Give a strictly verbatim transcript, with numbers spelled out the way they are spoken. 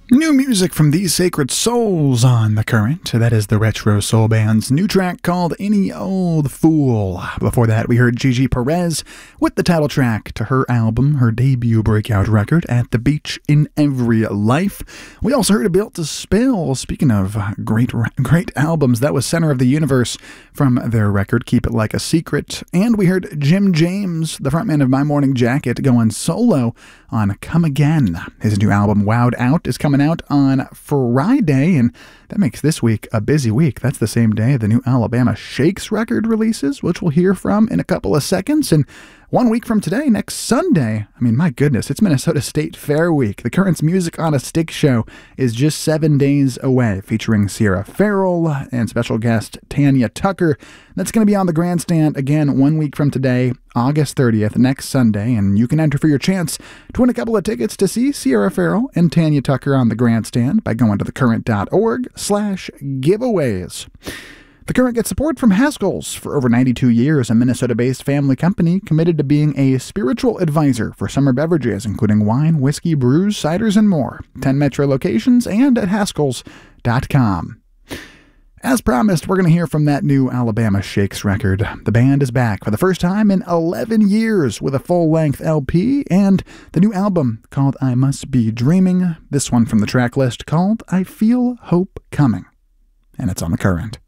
New music from These Sacred Souls on The Current. That is the Retro Soul Band's new track called Any Old Fool. Before that, we heard Gigi Perez with the title track to her album, her debut breakout record, At the Beach in Every Life. We also heard Built to Spill. Speaking of great great albums, that was Center of the Universe from their record, Keep It Like a Secret. And we heard Jim James, the frontman of My Morning Jacket, going solo on Come Again. His new album, Wowed Out, is coming out on Friday, and that makes this week a busy week. That's the same day the new Alabama Shakes record releases, which we'll hear from in a couple of seconds. And one week from today, next Sunday, I mean, my goodness, it's Minnesota State Fair Week. The Current's Music on a Stick show is just seven days away, featuring Sierra Farrell and special guest Tanya Tucker. That's going to be on the grandstand again one week from today, August thirtieth, next Sunday, and you can enter for your chance to win a couple of tickets to see Sierra Farrell and Tanya Tucker on the grandstand by going to thecurrent.org slash giveaways. The Current gets support from Haskell's. For over ninety-two years, a Minnesota-based family company committed to being a spiritual advisor for summer beverages, including wine, whiskey, brews, ciders, and more. ten Metro locations and at haskells dot com. As promised, we're going to hear from that new Alabama Shakes record. The band is back for the first time in eleven years with a full-length L P and the new album called I Must Be Dreaming. This one from the track list called I Feel Hope Coming. And it's on The Current.